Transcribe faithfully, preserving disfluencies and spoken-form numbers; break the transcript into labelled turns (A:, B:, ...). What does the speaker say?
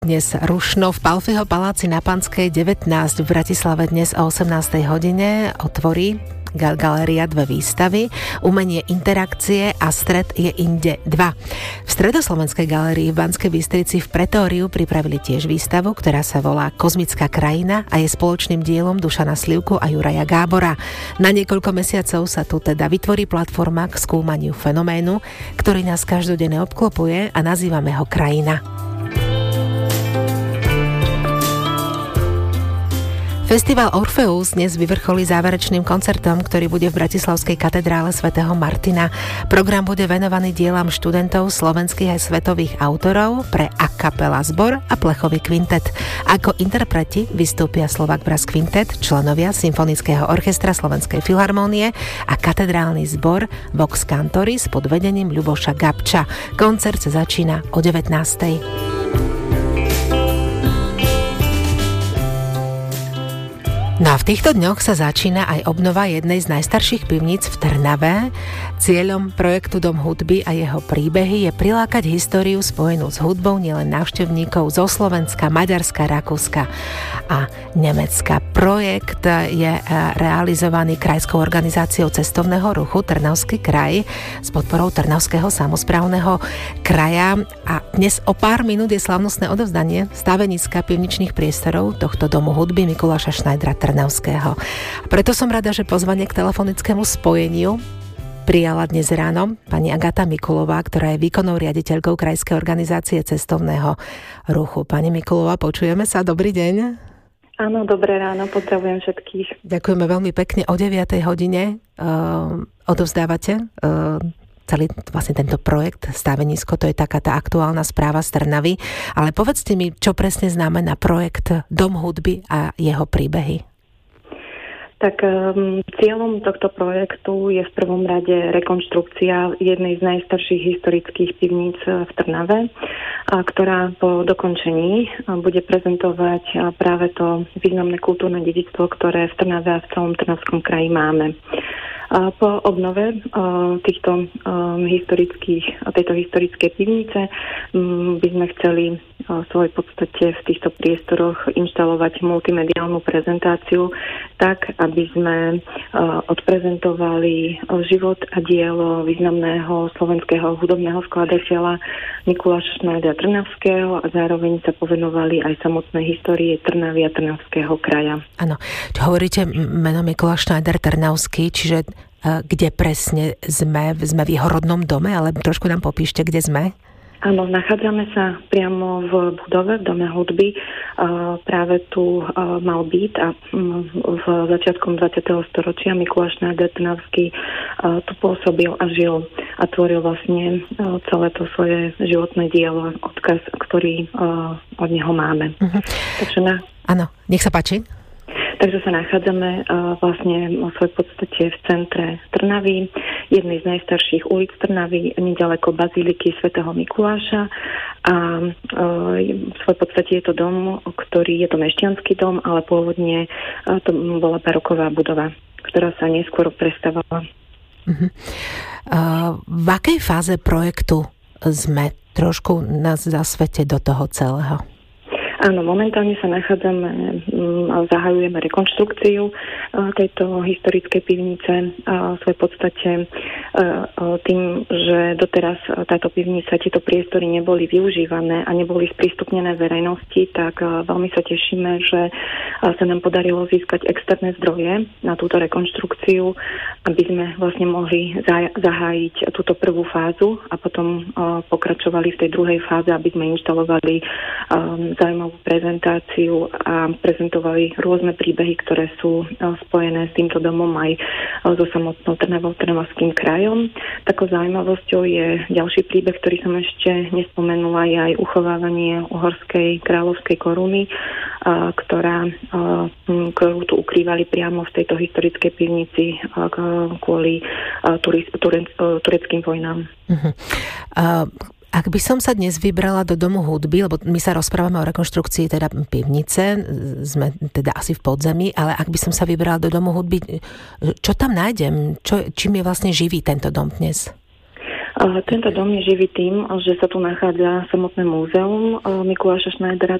A: dnes rušno v Palfiho paláci na Panskej devätnásť v Bratislave dnes o osemnástej hodine otvorí galéria dve výstavy, umenie interakcie a stred je inde dva. V Stredoslovenskej galérii v Banskej Bystrici v Pretóriu pripravili tiež výstavu, ktorá sa volá Kozmická krajina a je spoločným dielom Dušana Slivku a Juraja Gábora. Na niekoľko mesiacov sa tu teda vytvorí platforma k skúmaniu fenoménu, ktorý nás každodenne obklopuje a nazývame ho krajina. Festival Orfeus dnes vyvrcholí záverečným koncertom, ktorý bude v bratislavskej katedrále svätého Martina. Program bude venovaný dielam študentov slovenských aj svetových autorov pre a cappella zbor a plechový kvintet. Ako interpreti vystúpia Slovak Brass Quintet, členovia Symfonického orchestra Slovenskej filharmónie a katedrálny zbor Vox Cantoris pod vedením Ľuboša Gabča. Koncert sa začína o devätnástej. No a v týchto dňoch sa začína aj obnova jednej z najstarších pivníc v Trnave. Cieľom projektu Dom hudby a jeho príbehy je prilákať históriu spojenú s hudbou nielen návštevníkov zo Slovenska, Maďarska, Rakúska a Nemecka. Projekt je realizovaný Krajskou organizáciou cestovného ruchu Trnavský kraj s podporou Trnavského samosprávneho kraja a dnes o pár minút je slavnostné odovzdanie staveniska pivničných priestorov tohto Domu hudby Mikuláša Šnajdra Trnavského. Preto som rada, že pozvanie k telefonickému spojeniu prijala dnes ráno pani Agata Mikulová, ktorá je výkonnou riaditeľkou Krajskej organizácie cestovného ruchu. Pani Mikulová, počujeme sa? Dobrý deň.
B: Áno, dobré ráno, pozdravujem všetkých.
A: Ďakujeme veľmi pekne. O deviatej hodine uh, odovzdávate uh, celý vlastne tento projekt Stavenisko, to je taká tá aktuálna správa z Trnavy. Ale povedzte mi, čo presne znamená projekt Dom hudby a jeho príbehy?
B: Tak um, cieľom tohto projektu je v prvom rade rekonštrukcia jednej z najstarších historických pivníc v Trnave, a ktorá po dokončení bude prezentovať práve to významné kultúrne dedičstvo, ktoré v Trnave a v celom Trnavskom kraji máme. A po obnove uh, týchto um, historických, tejto historickej pivnice um, by sme chceli uh, v svojej podstate v týchto priestoroch inštalovať multimediálnu prezentáciu tak, aby sme uh, odprezentovali uh, život a dielo významného slovenského hudobného skladateľa Mikuláša Šnajdra Trnavského a zároveň sa povenovali aj samotnej histórie Trnavy a Trnavského kraja.
A: Áno, hovoríte meno Mikuláš Šnajdr Trnavský, čiže kde presne sme? Sme v jeho rodnom dome, ale trošku nám popíšte, kde sme?
B: Áno, nachádzame sa priamo v budove, v Dome hudby. Uh, práve tu uh, mal byť a um, v začiatkom dvadsiateho storočia Mikuláš Šnajdr Trnavský uh, tu pôsobil a žil a tvoril vlastne uh, celé to svoje životné dielo, odkaz, ktorý uh, od neho máme. Uh-huh. Takže na...
A: Áno, nech sa páči.
B: Takže sa nachádzame uh, vlastne o svojej podstate v centre Trnavy, jednej z najstarších ulic Trnavy, nedaleko bazíliky svätého Mikuláša. A uh, v svojej podstate je to dom, ktorý je to mešťanský dom, ale pôvodne uh, to bola baroková budova, ktorá sa neskôr prestavala.
A: Uh-huh. Uh, v akej fáze projektu sme? Trošku nás zasvete do toho celého.
B: Áno, momentálne sa nachádzame a zahajujeme rekonštrukciu tejto historickej pivnice v svojej podstate tým, že doteraz táto pivnica, tieto priestory neboli využívané a neboli sprístupnené verejnosti, tak veľmi sa tešíme, že sa nám podarilo získať externé zdroje na túto rekonštrukciu, aby sme vlastne mohli zahájiť túto prvú fázu a potom pokračovali v tej druhej fáze, aby sme inštalovali zaujímavú prezentáciu a prezentovali rôzne príbehy, ktoré sú spojené s týmto domom aj so samotnou Trnavou, Trnavským krajom. Takou zaujímavosťou je ďalší príbeh, ktorý som ešte nespomenula, je aj uchovávanie uhorskej kráľovskej koruny, ktorá, ktorú tu ukrývali priamo v tejto historickej pivnici kvôli tureckým vojnám. Uh-huh.
A: Uh... Ak by som sa dnes vybrala do Domu hudby, lebo my sa rozprávame o rekonštrukcii teda pivnice, sme teda asi v podzemí, ale ak by som sa vybrala do Domu hudby, čo tam nájdem? Čo, čím je vlastne živý tento dom dnes?
B: Tento dom je živý tým, že sa tu nachádza samotné múzeum Mikuláša Šnajdera,